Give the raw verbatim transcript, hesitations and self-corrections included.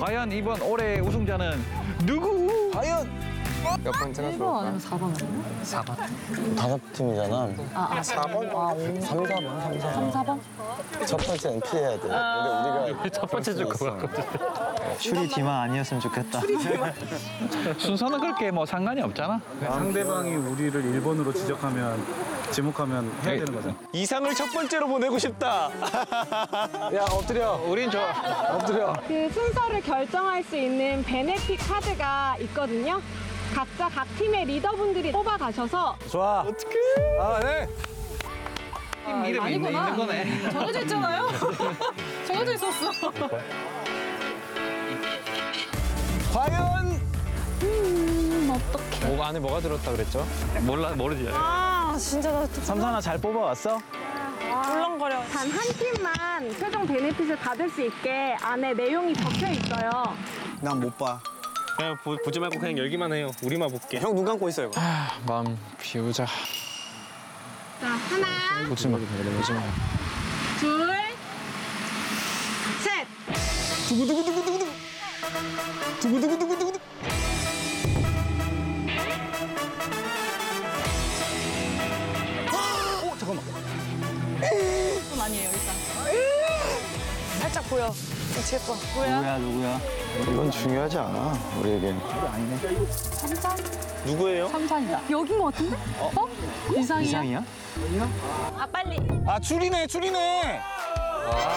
과연 이번 올해 우승자는 누구? 과연 몇 번째나 일 번 아니면 사 번 아니야? 사 번. 다섯 팀이잖아. 아, 아, 사 번? 아, 오. 삼, 사 번, 삼, 사 번. 삼, 사 번? 첫 번째는 피해야 돼. 근데 우리가 첫 번째 줄 것 같거든. 슈리 D만 아니었으면 좋겠다. 순서는 그렇게 뭐 상관이 없잖아. 상대방이 우리를 일 번으로 지적하면 지목하면 해야 되는 거잖아. 이상을 첫 번째로 보내고 싶다. 야, 엎드려. 우린 저 엎드려. 그 순서를 결정할 수 있는 베네핏 카드가 있거든요. 각자 각 팀의 리더분들이 뽑아 가셔서 좋아. 어떡해. 아, 네. 팀 이름이 있는, 있는 거네. 정해져 있잖아요. 정해져 있었어. 과연 음, 어떡해. 뭐가 안에 뭐가 들었다 그랬죠? 몰라 모르지. 아, 진짜 나 삼선아 잘 뽑아왔어? 울렁거려. 단 한 팀만 최종 베네핏을 받을 수 있게 안에 내용이 적혀 있어요. 난 못 봐. 그냥 보, 보지 말고 그냥 열기만 해요. 우리만 볼게. 형 눈 감고 있어요. 마음 비우자. 자, 하나, 보지 마. 보지 마. 둘, 셋. 두구두구두구두구. 두구두구두구두구. 오 잠깐만. 돈 아니에요, 일단. 살짝 보여. 뒤에 거. 뭐야? 누구야, 누구야? 이건 중요하지 않아, 우리에겐. 삼산? 누구예요? 삼산이다. 여긴 거 같은데? 어? 이상이야? 이상이야? 아, 빨리. 아 줄이네 줄이네.